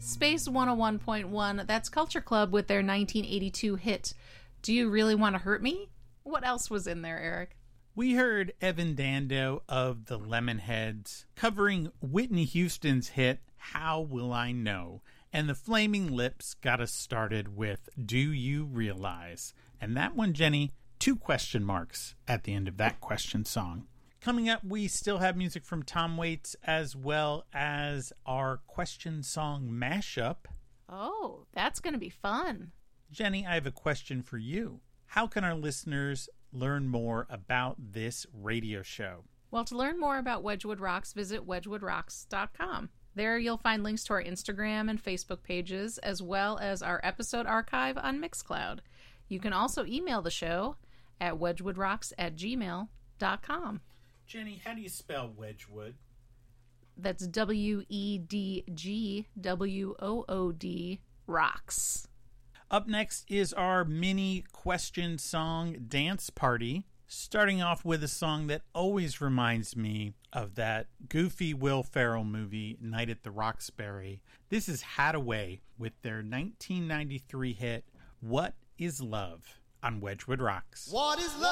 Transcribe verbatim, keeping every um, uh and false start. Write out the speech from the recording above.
Space one oh one point one, that's Culture Club with their nineteen eighty-two hit, Do You Really Want to Hurt Me? What else was in there, Eric? We heard Evan Dando of the Lemonheads covering Whitney Houston's hit, How Will I Know? And the Flaming Lips got us started with Do You Realize? And that one, Jenny, two question marks at the end of that question song. Coming up, we still have music from Tom Waits as well as our question song mashup. Oh, that's going to be fun. Jenny, I have a question for you. How can our listeners learn more about this radio show? Well, to learn more about Wedgwood Rocks, visit wedgwood rocks dot com. There you'll find links to our Instagram and Facebook pages, as well as our episode archive on Mixcloud. You can also email the show at wedgwoodrocks at gmail dot com. Jenny, how do you spell Wedgwood? That's W E D G W O O D, rocks. Up next is our mini question song dance party, starting off with a song that always reminds me of that goofy Will Ferrell movie, Night at the Roxbury. This is Hadaway with their nineteen ninety-three hit, What is Love? On Wedgwood Rocks. What is love?